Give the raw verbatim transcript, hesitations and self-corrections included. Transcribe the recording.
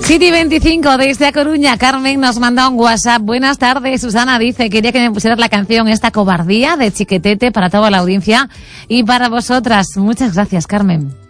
City veinticinco desde A Coruña. Carmen nos manda un WhatsApp. Buenas tardes. Susana dice, quería que me pusieras la canción Esta cobardía de Chiquetete para toda la audiencia y para vosotras. Muchas gracias, Carmen.